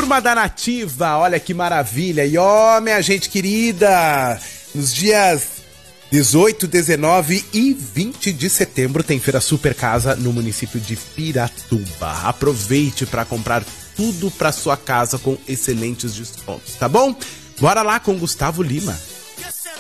Turma da Nativa, olha que maravilha. E ó, minha gente querida, nos dias 18, 19 e 20 de setembro tem Feira Super Casa no município de Piratuba. Aproveite para comprar tudo para sua casa com excelentes descontos, tá bom? Bora lá com Gustavo Lima.